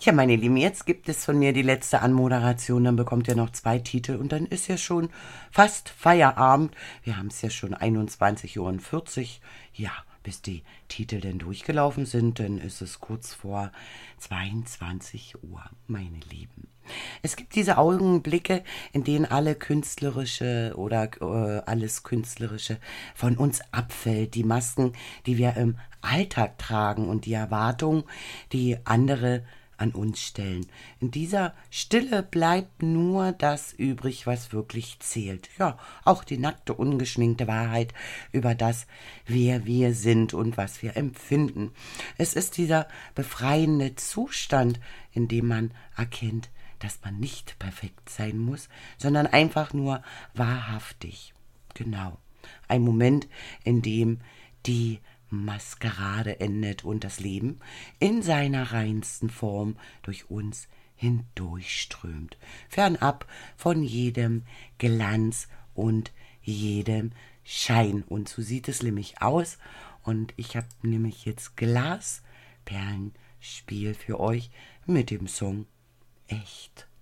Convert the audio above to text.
Ja, meine Lieben, jetzt gibt es von mir die letzte Anmoderation, dann bekommt ihr noch 2 Titel und dann ist ja schon fast Feierabend. Wir haben es ja schon 21:40 Uhr. Ja, bis die Titel denn durchgelaufen sind, dann ist es kurz vor 22 Uhr, meine Lieben. Es gibt diese Augenblicke, in denen alles Künstlerische von uns abfällt. Die Masken, die wir im Alltag tragen und die Erwartungen, die andere an uns stellen. In dieser Stille bleibt nur das übrig, was wirklich zählt. Ja, auch die nackte, ungeschminkte Wahrheit über das, wer wir sind und was wir empfinden. Es ist dieser befreiende Zustand, in dem man erkennt, dass man nicht perfekt sein muss, sondern einfach nur wahrhaftig. Genau. Ein Moment, in dem die Maskerade endet und das Leben in seiner reinsten Form durch uns hindurchströmt, fernab von jedem Glanz und jedem Schein. Und so sieht es nämlich aus. Und ich habe nämlich jetzt Glasperlenspiel für euch mit dem Song Echt.